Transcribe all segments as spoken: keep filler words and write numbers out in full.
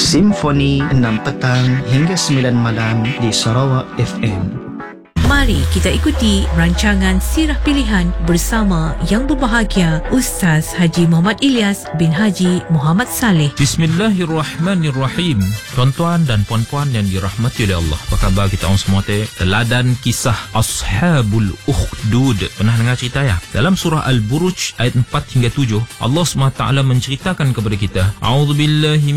Simfoni enam petang hingga sembilan malam di Sarawak F M. Mari kita ikuti rancangan Sirah Pilihan bersama yang berbahagia Ustaz Haji Muhammad Ilyas bin Haji Muhammad Saleh. Bismillahirrahmanirrahim. Tuan-tuan dan puan-puan yang dirahmati oleh Allah, apa khabar kita orang semua teh? Teladan kisah Ashabul Ukhdud. Pernah dengar cerita ya? Dalam surah Al-Buruj ayat empat hingga tujuh, Allah subhanahu wa taala menceritakan kepada kita, A'udzubillahi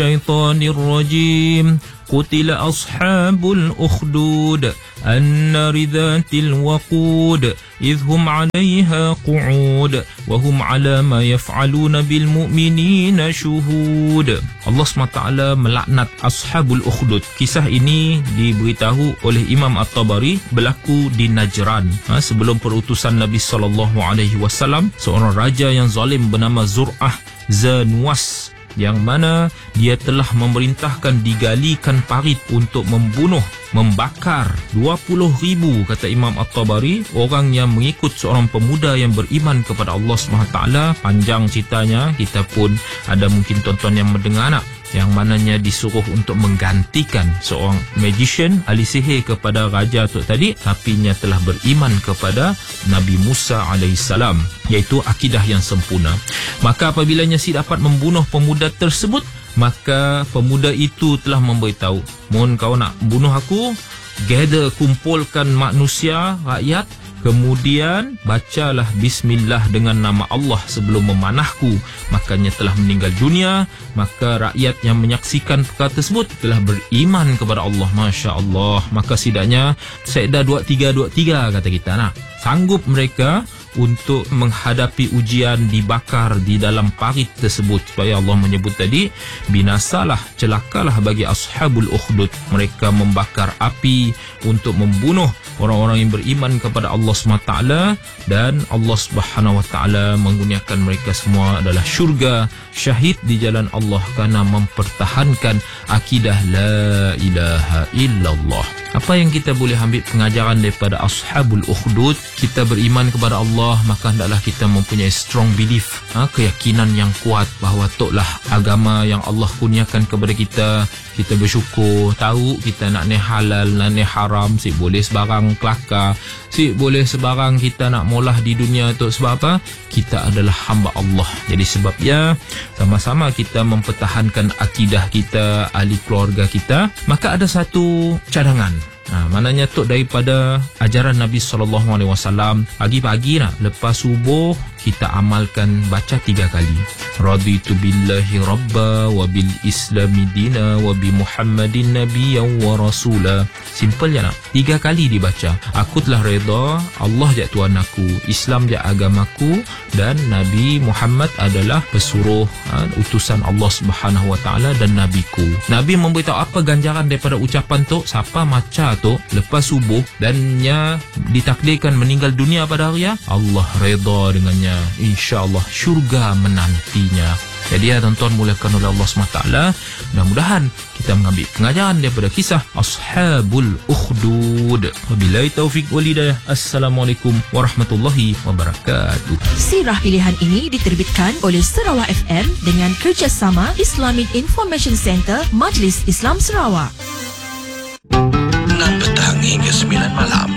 minasyaitonirrajim. Qutila ashabul ukhdud annari dhatil waqud idhum 'alayha qu'ud wa hum 'ala ma yaf'aluna bil mu'minina syuhud. Allah subhanahu wa taala melaknat ashabul ukhdud. Kisah ini diberitahu oleh Imam At-Tabari berlaku di Najran, ha, sebelum perutusan Nabi sallallahu alaihi wasallam. Seorang raja yang zalim bernama Zur'ah Zanuwas, yang mana dia telah memerintahkan digalikan parit untuk membunuh, membakar dua puluh ribu, kata Imam At-Tabari, orang yang mengikut seorang pemuda yang beriman kepada Allah subhanahu wa taala. Panjang ceritanya, kita pun ada mungkin tuan-tuan yang mendengar nak, yang mananya disuruh untuk menggantikan seorang magician, ahli sihir kepada raja tu tadi, tapi nya telah beriman kepada Nabi Musa alaihissalam, iaitu akidah yang sempurna. Maka apabila si dapat membunuh pemuda tersebut, maka pemuda itu telah memberitahu, mohon kau nak bunuh aku, gather, kumpulkan manusia, rakyat, kemudian bacalah bismillah dengan nama Allah sebelum memanahku. Makanya telah meninggal dunia. Maka rakyat yang menyaksikan perkara tersebut telah beriman kepada Allah. Masya Allah. Maka sidaknya Sekda dua tiga dua tiga, kata kita, nah, sanggup mereka untuk menghadapi ujian dibakar di dalam parit tersebut. Supaya Allah menyebut tadi, binasalah, celakalah bagi ashabul ukhdud. Mereka membakar api untuk membunuh orang-orang yang beriman kepada Allah subhanahu wa taala, dan Allah subhanahu wa taala menggunakan mereka semua adalah syurga, syahid di jalan Allah kerana mempertahankan akidah la ilaha illallah. Apa yang kita boleh ambil pengajaran daripada ashabul ukhdud? Kita beriman kepada Allah, maka hendaklah kita mempunyai strong belief, ha, keyakinan yang kuat bahawa toklah agama yang Allah kurniakan kepada kita. Kita bersyukur, tahu kita nak ni halal, nak ni haram, si boleh sebarang kelakar, si boleh sebarang kita nak molah di dunia tu. Sebab apa? Kita adalah hamba Allah. Jadi sebabnya sama-sama kita mempertahankan akidah kita, ahli keluarga kita. Maka ada satu cadangan, ha, maknanya tu daripada ajaran Nabi sallallahu alaihi wasallam. Pagi-pagi nak lepas subuh kita amalkan baca tiga kali, raditu billahi rabba wa bil islami dina wa bi muhammadin nabiyyan wa rasula. Simple je nak, tiga kali dibaca. Aku telah reda, Allah je Tuhan aku, Islam je agamaku, dan Nabi Muhammad adalah pesuruh, ha, utusan Allah subhanahu wa ta'ala dan nabiku. Nabi memberitahu apa ganjaran daripada ucapan tu. Siapa maca tu lepas subuh dan nya ditakdirkan meninggal dunia pada hari ya, Allah reda dengannya, insya-Allah syurga menantinya. Jadi ya tuan-tuan, mulakan oleh Allah subhanahu wa taala, mudah-mudahan kita mengambil pengajaran daripada kisah Ashabul Ukhdud. Wabillahi taufiq wal hidayah. Assalamualaikum warahmatullahi wabarakatuh. Sirah Pilihan ini diterbitkan oleh Sarawak F M dengan kerjasama Islamic Information Center Majlis Islam Sarawak. enam petang hingga sembilan malam